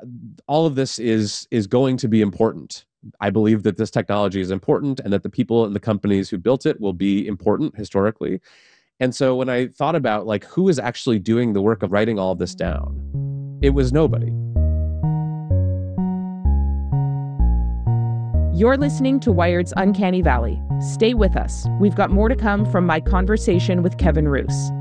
all of this is going to be important. I believe that this technology is important and that the people and the companies who built it will be important historically. And so when I thought about like who is actually doing the work of writing all of this down, it was nobody. You're listening to Wired's Uncanny Valley. Stay with us. We've got more to come from my conversation with Kevin Roose.